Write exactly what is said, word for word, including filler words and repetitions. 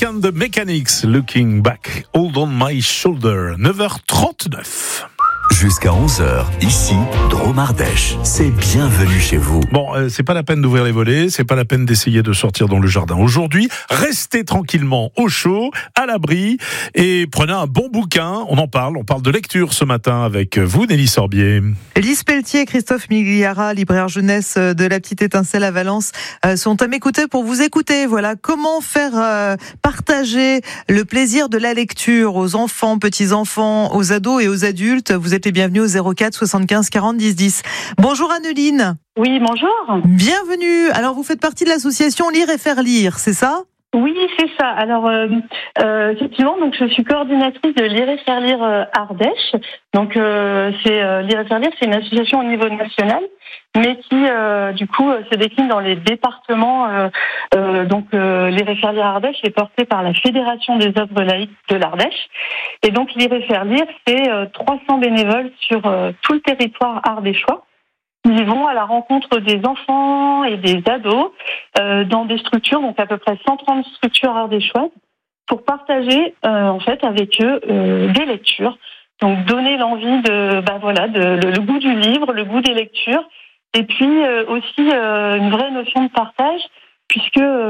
Fleetwood and the Mechanics, Looking Back, Hold on My Shoulder, neuf heures trente-neuf. Jusqu'à onze heures, ici, Drôme Ardèche. C'est bienvenue chez vous. Bon, euh, c'est pas la peine d'ouvrir les volets, c'est pas la peine d'essayer de sortir dans le jardin. Aujourd'hui, restez tranquillement au chaud, à l'abri, et prenez un bon bouquin. On en parle, on parle de lecture ce matin avec vous, Nelly Sorbier. Lise Pelletier et Christophe Migliara, libraire jeunesse de la Petite Étincelle à Valence, sont à m'écouter pour vous écouter. Voilà, comment faire euh, partager le plaisir de la lecture aux enfants, petits-enfants, aux ados et aux adultes. Vous êtes les bienvenus au zéro quatre soixante-quinze quarante dix dix. Bonjour Anneline. Oui, bonjour. Bienvenue. Alors vous faites partie de l'association Lire et Faire Lire, c'est ça ? Oui, c'est ça. Alors, euh, euh, effectivement, donc je suis coordinatrice de Lire et Faire Lire euh, Ardèche. Donc, euh, c'est euh, Lire et Faire Lire, c'est une association au niveau national, mais qui, euh, du coup, se décline dans les départements. Euh, euh, donc, euh, Lire et Faire Lire Ardèche est portée par la Fédération des œuvres laïques de l'Ardèche. Et donc, Lire et Faire Lire, c'est euh, trois cents bénévoles sur euh, tout le territoire ardéchois. Ils vont à la rencontre des enfants et des ados euh, dans des structures, donc à peu près cent trente structures ardéchoises, pour partager euh, en fait avec eux euh, des lectures. Donc donner l'envie de, bah voilà, de, le, le goût du livre, le goût des lectures, et puis euh, aussi euh, une vraie notion de partage, puisque euh,